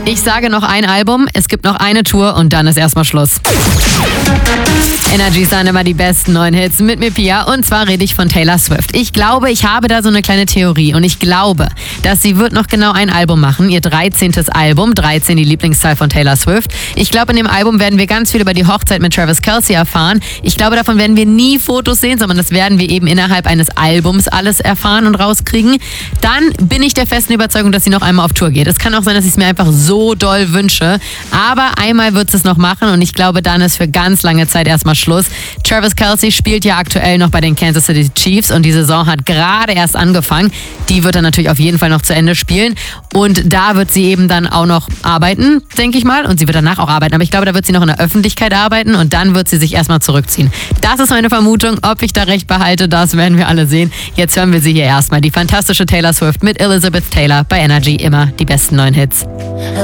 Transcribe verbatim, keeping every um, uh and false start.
Ich sage noch ein Album, es gibt noch eine Tour und dann ist erstmal Schluss. Energy sind immer die besten neuen Hits mit mir, Pia. Und zwar rede ich von Taylor Swift. Ich glaube, ich habe da so eine kleine Theorie. Und ich glaube, dass sie wird noch genau ein Album machen. Ihr dreizehntes Album. dreizehn, die Lieblingszahl von Taylor Swift. Ich glaube, in dem Album werden wir ganz viel über die Hochzeit mit Travis Kelce erfahren. Ich glaube, davon werden wir nie Fotos sehen, sondern das werden wir eben innerhalb eines Albums alles erfahren und rauskriegen. Dann bin ich der festen Überzeugung, dass sie noch einmal auf Tour geht. Es kann auch sein, dass ich es mir einfach so doll wünsche. Aber einmal wird sie es noch machen und ich glaube, dann ist für ganz lange Zeit erstmal Schluss. Travis Kelce spielt ja aktuell noch bei den Kansas City Chiefs und die Saison hat gerade erst angefangen. Die wird er natürlich auf jeden Fall noch zu Ende spielen und da wird sie eben dann auch noch arbeiten, denke ich mal, und sie wird danach auch arbeiten, aber ich glaube, da wird sie noch in der Öffentlichkeit arbeiten und dann wird sie sich erstmal zurückziehen. Das ist meine Vermutung. Ob ich da recht behalte, das werden wir alle sehen. Jetzt hören wir sie hier erstmal. Die fantastische Taylor Swift mit Elizabeth Taylor bei Energy, immer die besten neuen Hits.